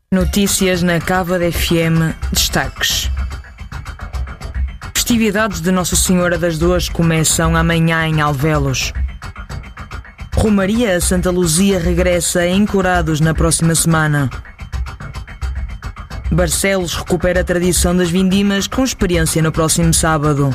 Notícias na Cava da FM. Destaques. Festividades de Nossa Senhora das Dores começam amanhã em Alvelos. Romaria a Santa Luzia regressa em Corados na próxima semana. Barcelos recupera a tradição das vindimas com experiência no próximo sábado.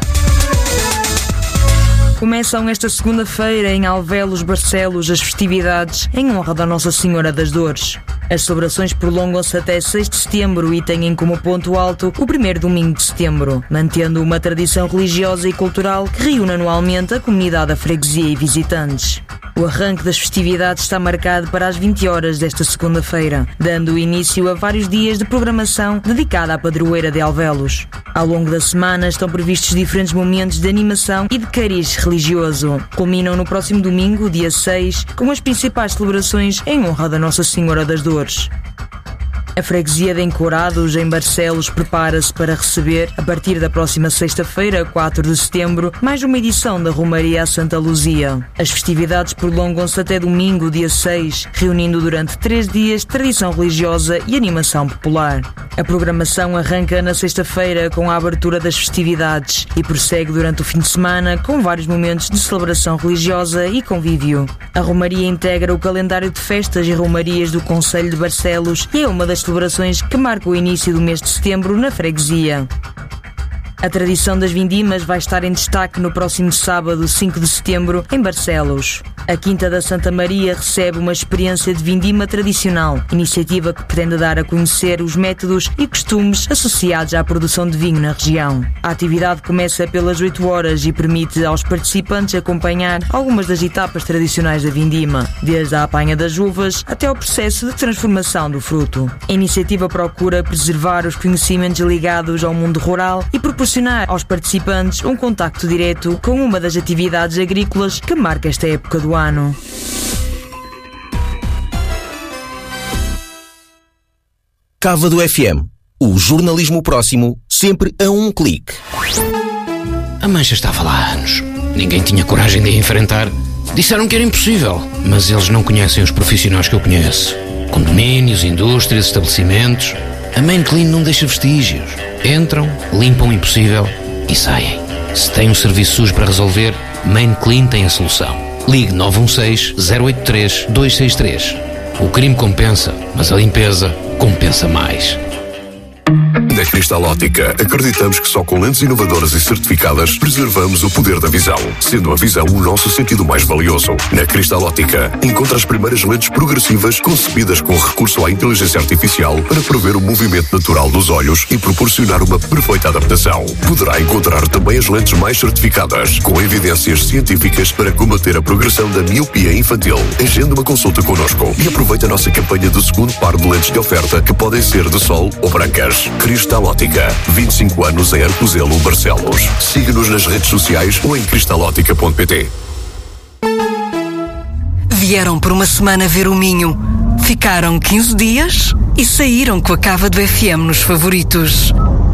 Começam esta segunda-feira em Alvelos, Barcelos, as festividades em honra da Nossa Senhora das Dores. As celebrações prolongam-se até 6 de setembro e têm como ponto alto o primeiro domingo de setembro, mantendo uma tradição religiosa e cultural que reúne anualmente a comunidade da freguesia e visitantes. O arranque das festividades está marcado para as 20 horas desta segunda-feira, dando início a vários dias de programação dedicada à padroeira de Alvelos. Ao longo da semana estão previstos diferentes momentos de animação e de cariz religioso. Culminam no próximo domingo, dia 6, com as principais celebrações em honra da Nossa Senhora das Dores. A freguesia de Encorados, em Barcelos, prepara-se para receber, a partir da próxima sexta-feira, 4 de setembro, mais uma edição da Romaria a Santa Luzia. As festividades prolongam-se até domingo, dia 6, reunindo durante 3 dias tradição religiosa e animação popular. A programação arranca na sexta-feira com a abertura das festividades e prossegue durante o fim de semana com vários momentos de celebração religiosa e convívio. A Romaria integra o calendário de festas e romarias do Concelho de Barcelos e é uma das celebrações que marca o início do mês de setembro na freguesia. A tradição das vindimas vai estar em destaque no próximo sábado, 5 de setembro, em Barcelos. A Quinta da Santa Maria recebe uma experiência de vindima tradicional, iniciativa que pretende dar a conhecer os métodos e costumes associados à produção de vinho na região. A atividade começa pelas 8 horas e permite aos participantes acompanhar algumas das etapas tradicionais da vindima, desde a apanha das uvas até ao processo de transformação do fruto. A iniciativa procura preservar os conhecimentos ligados ao mundo rural e proporcionar aos participantes um contacto direto com uma das atividades agrícolas que marca esta época do ano. Cava do FM. O jornalismo próximo, sempre a um clique. A mancha estava lá há anos. Ninguém tinha coragem de a enfrentar. Disseram que era impossível, mas eles não conhecem os profissionais que eu conheço. Condomínios, indústrias, estabelecimentos. A Main Clean não deixa vestígios. Entram, limpam o impossível e saem. Se tem um serviço sujo para resolver, Main Clean tem a solução. Ligue 916-083-263. O crime compensa, mas a limpeza compensa mais. Na Cristal Óptica, acreditamos que só com lentes inovadoras e certificadas preservamos o poder da visão, sendo a visão o nosso sentido mais valioso. Na Cristal Óptica, encontra as primeiras lentes progressivas concebidas com recurso à inteligência artificial para prever o movimento natural dos olhos e proporcionar uma perfeita adaptação. Poderá encontrar também as lentes mais certificadas, com evidências científicas para combater a progressão da miopia infantil. Agende uma consulta connosco e aproveite a nossa campanha do segundo par de lentes de oferta, que podem ser de sol ou brancas. Cristal Óptica, 25 anos em Arcozelo, Barcelos. Siga-nos nas redes sociais ou em cristalóptica.pt. Vieram por uma semana ver o Minho, ficaram 15 dias e saíram com a Cava do FM nos favoritos.